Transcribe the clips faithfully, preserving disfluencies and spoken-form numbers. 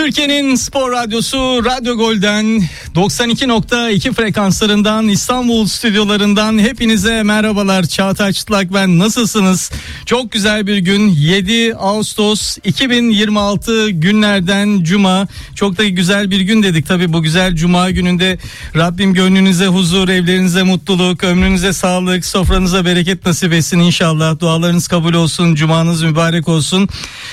Türkiye'nin spor radyosu Radyo Gol'den doksan iki nokta iki frekanslarından İstanbul stüdyolarından hepinize merhabalar. Çağatay Çıtlak ben, nasılsınız? Çok güzel bir gün, yedi Ağustos iki bin yirmi altı günlerden Cuma. Çok da güzel bir gün dedik tabii. Bu güzel Cuma gününde Rabbim gönlünüze huzur, evlerinize mutluluk, ömrünüze sağlık, sofranıza bereket nasip etsin inşallah. Dualarınız kabul olsun, Cumanız mübarek olsun.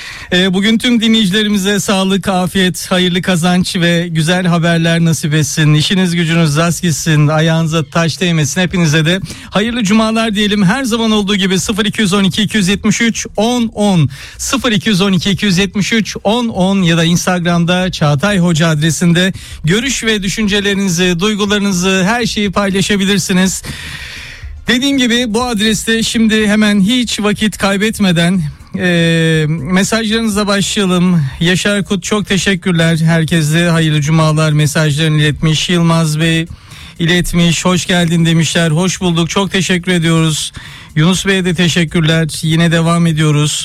Bugün tüm dinleyicilerimize sağlık, afiyet, hayırlı kazanç ve güzel haberler nasip etsin. İşiniz gücünüz rast gitsin, ayağınıza taş değmesin. Hepinize de hayırlı cumalar diyelim. Her zaman olduğu gibi sıfır iki on iki iki yetmiş üç on on sıfır iki on iki iki yetmiş üç on on ya da Instagram'da Çağatay Hoca adresinde görüş ve düşüncelerinizi, duygularınızı, her şeyi paylaşabilirsiniz. Dediğim gibi bu adreste şimdi hemen hiç vakit kaybetmeden e, mesajlarınıza başlayalım. Yaşar Kut çok teşekkürler. Herkese hayırlı cumalar mesajlarını iletmiş. Yılmaz Bey iletmiş. Hoş geldin demişler. Hoş bulduk. Çok teşekkür ediyoruz. Yunus Bey'e de teşekkürler. Yine devam ediyoruz.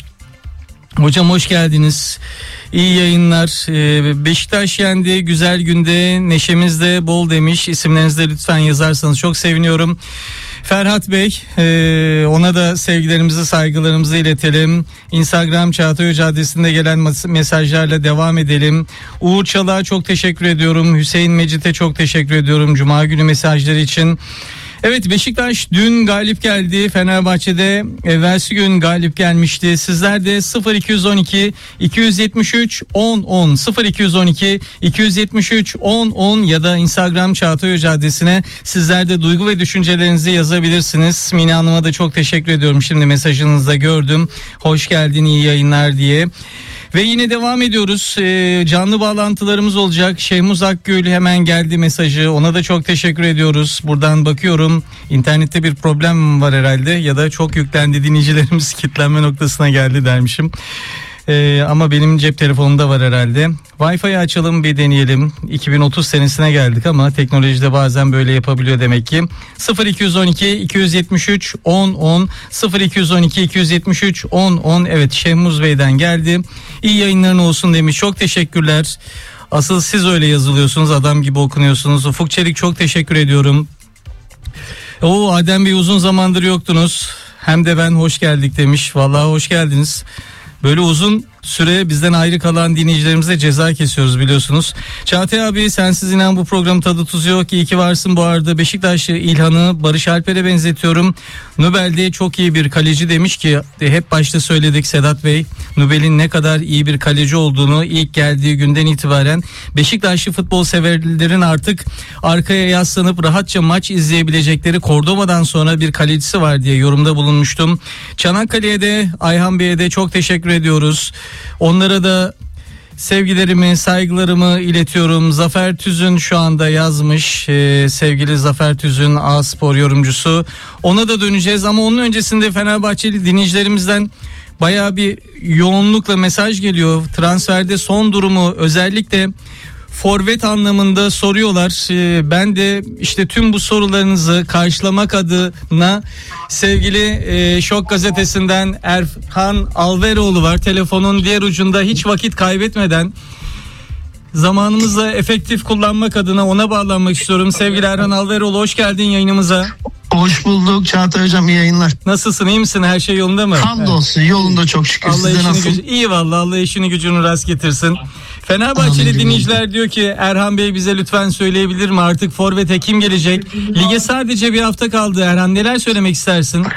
Hocam hoş geldiniz. İyi yayınlar. Beşiktaş yendi. Güzel günde. Neşemiz de bol demiş. İsimlerinizi de lütfen yazarsanız çok seviniyorum. Ferhat Bey, ona da sevgilerimizi, saygılarımızı iletelim. Instagram Çağatay Hoca adresinde gelen mesajlarla devam edelim. Uğur Çalık'a çok teşekkür ediyorum. Hüseyin Mecit'e çok teşekkür ediyorum Cuma günü mesajları için. Evet, Beşiktaş dün galip geldi. Fenerbahçe'de evvelsi gün galip gelmişti. Sizler de sıfır iki on iki iki yetmiş üç on on sıfır iki on iki iki yetmiş üç on on ya da Instagram Çağatay Hoca adresine sizler de duygu ve düşüncelerinizi yazabilirsiniz. Mine Hanım'a da çok teşekkür ediyorum. Şimdi mesajınızı da gördüm. Hoş geldin, iyi yayınlar diye. Ve yine devam ediyoruz. Ee, canlı bağlantılarımız olacak. Şehmuz Akgül hemen geldi mesajı. Ona da çok teşekkür ediyoruz. Buradan bakıyorum. İnternette bir problem var herhalde ya da çok yüklendi, dinleyicilerimiz kilitlenme noktasına geldi dermişim. Ee, ama benim cep telefonumda var herhalde. Wi-Fi'yi açalım, bir deneyelim. iki bin otuz senesine geldik ama teknolojide bazen böyle yapabiliyor demek ki. sıfır iki on iki iki yetmiş üç on on sıfır iki on iki iki yetmiş üç on on. Evet, Şehmuz Bey'den geldi. İyi yayınların olsun demiş. Çok teşekkürler. Asıl siz öyle yazılıyorsunuz, adam gibi okunuyorsunuz. Ufuk Çelik çok teşekkür ediyorum. Oo, Adem Bey uzun zamandır yoktunuz. Hem de ben hoş geldik demiş. Vallahi hoş geldiniz. Böyle uzun süre bizden ayrı kalan dinleyicilerimize ceza kesiyoruz biliyorsunuz. Çağatay abi, sensiz inan bu programın tadı tuzu yok. İyi ki varsın bu arada. Beşiktaşlı İlhan'ı Barış Alper'e benzetiyorum. Nubel'de çok iyi bir kaleci demiş ki, hep başta söyledik Sedat Bey. Nubel'in ne kadar iyi bir kaleci olduğunu ilk geldiği günden itibaren Beşiktaşlı futbol severlerin artık arkaya yaslanıp rahatça maç izleyebilecekleri Cordoba'dan sonra bir kalecisi var diye yorumda bulunmuştum. Çanakkale'ye de Ayhan Bey'e de çok teşekkür ediyoruz. Onlara da sevgilerimi, saygılarımı iletiyorum. Zafer Tüzün şu anda yazmış. Ee, sevgili Zafer Tüzün, A-Spor yorumcusu. Ona da döneceğiz ama onun öncesinde Fenerbahçeli dinleyicilerimizden bayağı bir yoğunlukla mesaj geliyor. Transferde son durumu, özellikle forvet anlamında soruyorlar. Ee, ben de işte tüm bu sorularınızı karşılamak adına sevgili e, Şok Gazetesi'nden Erhan Alveroğlu var. Telefonun diğer ucunda, hiç vakit kaybetmeden zamanımızı efektif kullanmak adına ona bağlanmak istiyorum. Sevgili Erhan Alveroğlu, hoş geldin yayınımıza. Hoş bulduk Çağatay Hocam, iyi yayınlar. Nasılsın, iyi misin? Her şey yolunda mı? Hamdolsun, evet. Yolunda çok şükür. Allah Sizde nasıl? Gücü, iyi vallahi, Allah işini gücünü rast getirsin. Fenerbahçeli Amin dinleyiciler oldu. Diyor ki Erhan Bey bize lütfen söyleyebilir mi artık forvete kim gelecek? Lige sadece bir hafta kaldı Erhan, neler söylemek istersin?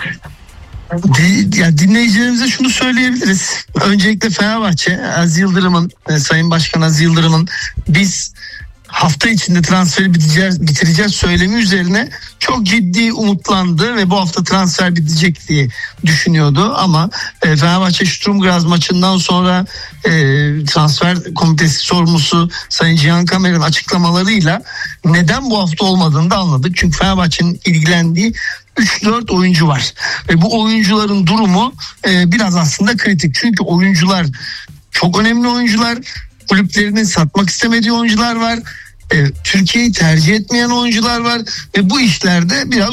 Ya dinleyicilerimize şunu söyleyebiliriz. Öncelikle Fenerbahçe, Aziz Yıldırım'ın, Sayın Başkan Aziz Yıldırım'ın biz hafta içinde transferi bitireceğiz, bitireceğiz söylemi üzerine çok ciddi umutlandı ve bu hafta transfer bitecek diye düşünüyordu. Ama e, Fenerbahçe Sturm Graz maçından sonra e, transfer komitesi sorumlusu Sayın Cihan Kamer'in açıklamalarıyla neden bu hafta olmadığını da anladık. Çünkü Fenerbahçe'nin ilgilendiği üç dört oyuncu var ve bu oyuncuların durumu e, biraz aslında kritik. Çünkü oyuncular çok önemli oyuncular. Kulüplerinin satmak istemediği oyuncular var. E, Türkiye'yi tercih etmeyen oyuncular var ve bu işlerde biraz